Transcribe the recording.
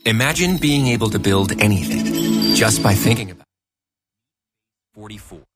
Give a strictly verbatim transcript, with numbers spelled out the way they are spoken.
Imagine being able to build anything just by thinking about it. forty-four.